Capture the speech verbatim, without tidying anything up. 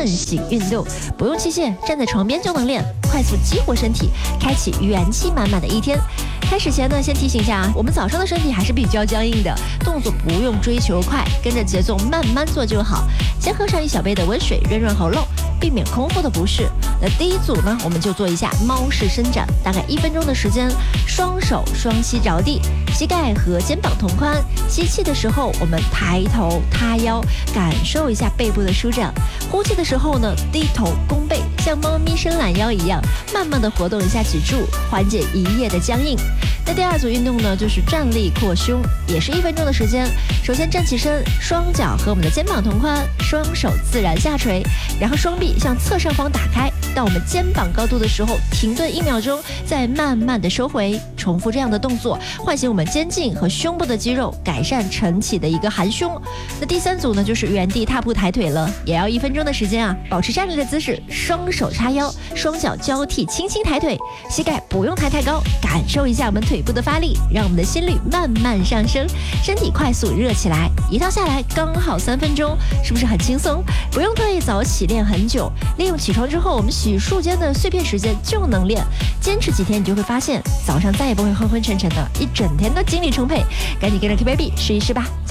慢行运动，不用器械，站在床边就能练，快速激活身体，开启元气满满的一天。开始前呢，先提醒一下啊，我们早上的身体还是比较僵硬的，动作不用追求快，跟着节奏慢慢做就好。先喝上一小杯的温水，润润喉咙，避免空腹的不适。那第一组呢，我们就做一下猫式伸展，大概一分钟的时间，双手双膝着地，膝盖和肩膀同宽。吸气的时候，我们抬头塌腰，感受一下背部的舒展。呼气的时候呢，低头弓背，像猫咪伸懒腰一样，慢慢的活动一下脊柱，缓解一夜的僵硬。那第二组运动呢，就是站立扩胸，也是一分钟的时间。首先站起身，双脚和我们的肩膀同宽，双手自然下垂，然后双臂向侧上方打开，到我们肩膀高度的时候停顿一秒钟，再慢慢的收回。重复这样的动作，唤醒我们肩颈和胸部的肌肉，改善晨起的一个含胸。那第三组呢，就是原地踏步抬腿了，也要一分钟的时间啊，保持站立的姿势，双手叉腰，双脚交替轻轻抬腿，膝盖不用抬太高，感受一下我们腿部的发力，让我们的心率慢慢上升，身体快速热起来。一套下来刚好三分钟，是不是很轻松？不用特意早起练很久，利用起床之后我们洗漱间的碎片时间就能练。坚持几天，你就会发现早上再也不会昏昏沉沉的，一整天都精力充沛。赶紧跟着 K Baby 试一试吧，加油！